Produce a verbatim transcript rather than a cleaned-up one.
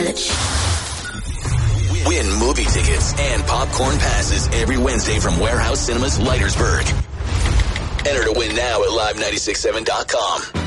Village. Win movie tickets and popcorn passes every Wednesday from Warehouse Cinemas, Leitersburg. Enter to win now at live nine six seven dot com.